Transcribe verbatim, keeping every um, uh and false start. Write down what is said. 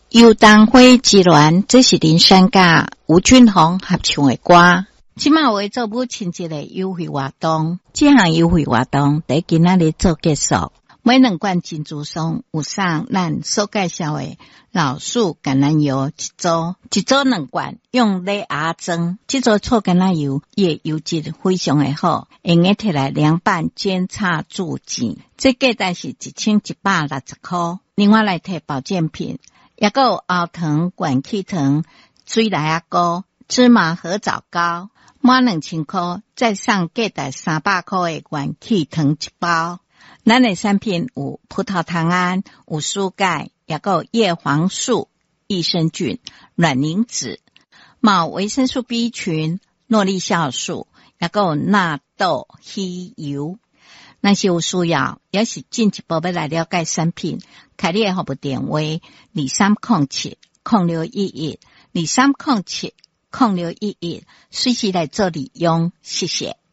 游荡花之恋，这是林山甲吴俊宏合唱的歌。即马为做母亲节的优惠活动，这项优惠活动在今仔日做结束。每两罐珍珠松有送咱所介绍的老树橄榄油一组，一组两罐，用礼盒装。这组醋橄榄油也油质非常的好，会用摕来凉拌煎炒煮煎。这价值是一千一百六十块。另外来摕保健品，也有熬糖、元气糖、水来啊膏、芝麻合枣膏，满两千块，再送价值三百块的元气糖一包。咱的产品有葡萄糖胺、有蔬钙，也有叶黄素、益生菌、卵磷脂，嘛有维生素 B 群、诺丽酵素，也有纳豆稀油。若是有需要，也是进一步要来了解产品，开你的服务电话二三零七零六一一二三零七零六一一，随时来做利用，谢谢。